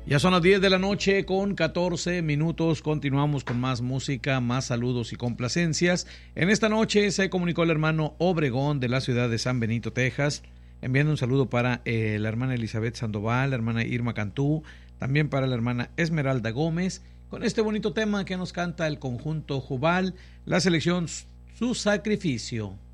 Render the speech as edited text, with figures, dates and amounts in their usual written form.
Ya son las 10 de la noche con 14 minutos. Continuamos con más música, más saludos y complacencias. En esta noche se comunicó el hermano Obregón de la ciudad de San Benito, Texas, enviando un saludo para la hermana Elizabeth Sandoval, la hermana Irma Cantú, también para la hermana Esmeralda Gómez, con este bonito tema que nos canta el conjunto Jubal, la selección Su Sacrificio.